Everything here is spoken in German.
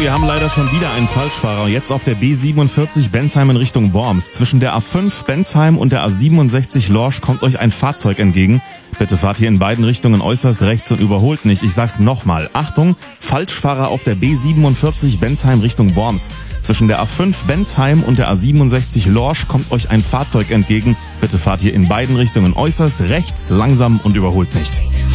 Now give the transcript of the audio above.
wir haben leider schon wieder einen Falschfahrer. Jetzt auf der B47 Bensheim in Richtung Worms. Zwischen der A5 Bensheim und der A67 Lorsch kommt euch ein Fahrzeug entgegen. Bitte fahrt hier in beiden Richtungen äußerst rechts und überholt nicht. Ich sag's nochmal. Achtung, Falschfahrer auf der B47 Bensheim Richtung Worms. Zwischen der A5 Bensheim und der A67 Lorsch kommt euch ein Fahrzeug entgegen. Bitte fahrt hier in beiden Richtungen äußerst rechts, langsam und überholt nicht.